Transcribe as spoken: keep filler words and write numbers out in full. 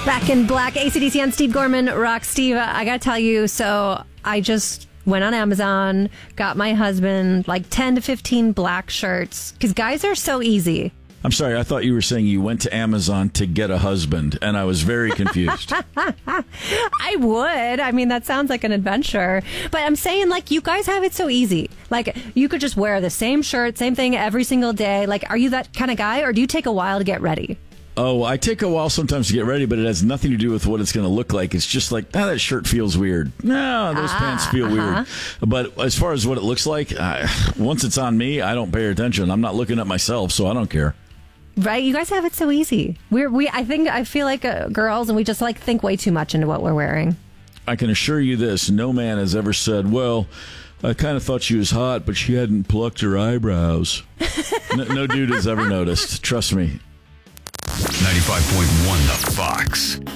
Back in black, A C D C on Steve Gorman, Rock Steve. I gotta tell you, so I just went on Amazon, got my husband like ten to fifteen black shirts, because guys are so easy. I'm sorry, I thought you were saying you went to Amazon to get a husband, and I was very confused. I would. I mean, that sounds like an adventure. But I'm saying, like, you guys have it so easy. Like, you could just wear the same shirt, same thing every single day. Like, are you that kind of guy, or do you take a while to get ready? Oh, I take a while sometimes to get ready, but it has nothing to do with what it's going to look like. It's just like, ah, that shirt feels weird. No, those ah, pants feel uh-huh. weird. But as far as what it looks like, I, once it's on me, I don't pay attention. I'm not looking at myself, so I don't care. Right? You guys have it so easy. We're, we, I think, I feel like uh, girls, and we just like think way too much into what we're wearing. I can assure you this. No man has ever said, well, I kind of thought she was hot, but she hadn't plucked her eyebrows. no, no dude has ever noticed. Trust me. ninety-five point one The Fox.